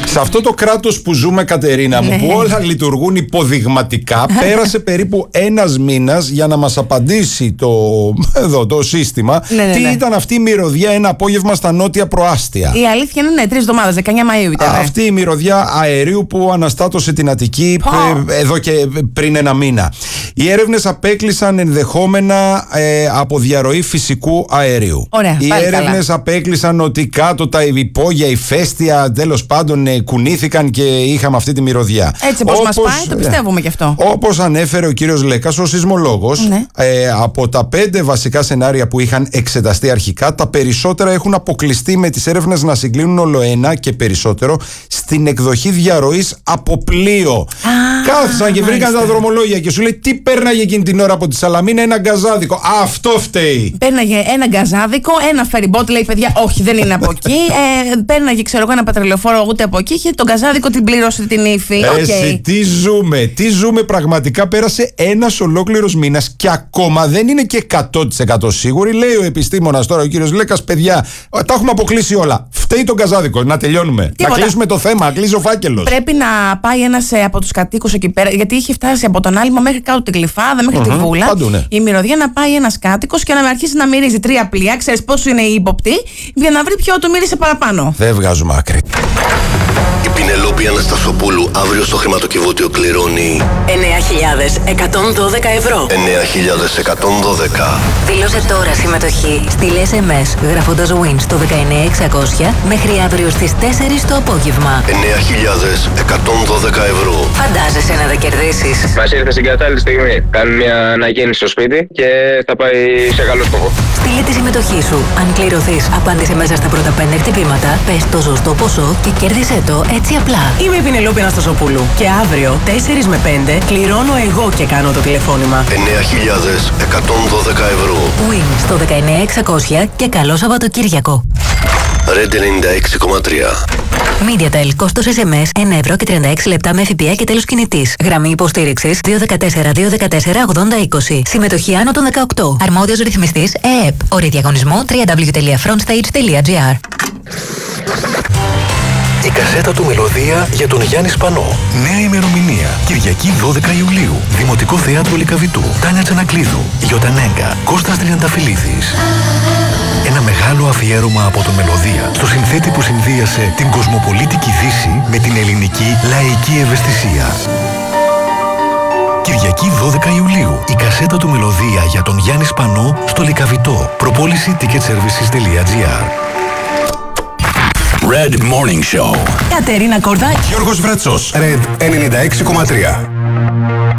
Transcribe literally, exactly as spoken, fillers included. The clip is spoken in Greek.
Σε αυτό το κράτος που ζούμε, Κατερίνα μου, Ναι. που όλα λειτουργούν υποδειγματικά, πέρασε περίπου ένας μήνας για να μας απαντήσει το, εδώ, το σύστημα Ναι, ναι, τι ναι. ήταν αυτή η μυρωδιά ένα απόγευμα στα νότια προάστια. Η αλήθεια είναι, ναι, τρεις εβδομάδες, δεκαεννιά Μαΐου ήταν. Αυτή η μυρωδιά αερίου που αναστάτωσε την Αττική Πω. ε, εδώ και πριν ένα μήνα. Οι έρευνες απέκλεισαν ενδεχόμενα ε, από διαρροή φυσικού αερίου. Ωραία, Οι πάλι έρευνες καλά. απέκλεισαν ότι κάτω τα υπόγεια, ηφαίστεια, τέλος πάντων ε, κουνήθηκαν και είχαμε αυτή τη μυρωδιά. Έτσι όπως μας πάει, το πιστεύουμε κι αυτό. Όπως ανέφερε ο κύριος Λέκας, ο σεισμολόγος, Ναι. ε, από τα πέντε βασικά σενάρια που είχαν εξεταστεί αρχικά, τα περισσότερα έχουν αποκλειστεί με τις έρευνες να συγκλίνουν ολοένα και περισσότερο στην εκδοχή διαρροής από πλοίο. Κάθισαν και βρήκαν τα δρομολόγια και σου λέει τι πέρναγε εκείνη την ώρα από τη Σαλαμίνα, ένα γκαζάδικο. Αυτό φταίει. Πέρναγε ένα γκαζάδικο, ένα φεριμπότ, λέει παιδιά, όχι δεν είναι από εκεί. Ε, πέρναγε, ξέρω εγώ, ένα πετρελαιοφόρο, ούτε από εκεί. Είχε τον γκαζάδικο, την πλήρωσε την ύφη. Οκ. Εσύ τι ζούμε, τι ζούμε πραγματικά. Πέρασε ένας ολόκληρος μήνας και ακόμα δεν είναι και εκατό τοις εκατό σίγουροι. Λέει ο επιστήμονας τώρα, ο κύριος Λέκας, παιδιά, τα έχουμε αποκλείσει όλα. Φταίει τον γκαζάδικο, να τελειώνουμε. Τίποτα. Να κλείσουμε το θέμα, να κλείσει ο φάκελος. Πρέπει να πάει ένας ε, από τους κατοίκους εκεί πέρα, γιατί είχε φτάσει από τον άλυμο μέχρι κάτω την Γλυφάδα, μέχρι τη Βούλα. παντού, ναι. Η μυρωδιά να πάει ένας κάτοικος και να αρχίσει να μυρίζει τρία πλοία. Ξέρεις πόσο είναι η ύποπτη, για να βρει ποιο το μύρισε παραπάνω. Δεν βγάζουμε άκρη. Η Πινελόπη Αναστασοπούλου αύριο στο χρηματοκιβώτιο κληρώνει εννέα χιλιάδες εκατόν δώδεκα ευρώ. εννέα χιλιάδες εκατόν δώδεκα. Δήλωσε τώρα συμμετοχή. Στείλε ες εμ ες γράφοντας win στο δεκαεννέα εξακόσια μέχρι αύριο στις τέσσερις το απόγευμα. εννέα χιλιάδες εκατόν δώδεκα ευρώ. Φαντάζεσαι να τα κερδίσεις. Μας ήρθε στην κατάλληλη στιγμή. Κάνουμε μια αναγέννηση στο σπίτι και θα πάει σε καλό σκοπό. Στείλε τη συμμετοχή σου. Αν κληρωθείς, απάντησε μέσα στα πρώτα πέντε χτυπήματα, πες το σωστό ποσό και κέρδισε το έτσι απλά. Είμαι η Πινελόπη Αναστασοπούλου και αύριο τέσσερα με πέντε κληρώνω εγώ και κάνω το τηλεφώνημα. εννέα χιλιάδες εκατόν δώδεκα ευρώ. Win στο δεκαεννέα εξακόσια και καλό Σαββατοκύριακο. Red ενενήντα έξι κόμμα τρία. MediaTel, κόστος ες εμ ες ένα ευρώ και τριάντα έξι λεπτά με ΦΠΑ και τέλος κινητής. Γραμμή υποστήριξης δύο ένα τέσσερα δύο ένα τέσσερα ογδόντα είκοσι. Συμμετοχή άνω των δεκαοκτώ. Αρμόδιος ρυθμιστής ΕΕΠ. Όροι διαγωνισμού double-u double-u double-u τελεία frontstage τελεία gr. Η κασέτα του Μελωδία για τον Γιάννη Σπανό. Νέα ημερομηνία. Κυριακή δώδεκα Ιουλίου. Δημοτικό Θέατρο Λυκαβητού. Τάνια Τσανακλείδου. Γιωτανέγκα. Κώστας Τριανταφυλλίδης. Ένα μεγάλο αφιέρωμα από τον Μελωδία στο συνθέτη που συνδύασε την κοσμοπολίτικη Δύση με την ελληνική λαϊκή ευαισθησία. Κυριακή δώδεκα Ιουλίου. Η κασέτα του Μελωδία για τον Γιάννη Σπανό στο Λυκαβητό. Προπόληση ticket services τελεία gr. Red Morning Show. Κατερίνα Κορδάκη. Γιώργος Βρέτσος. Red ενενήντα έξι κόμμα τρία.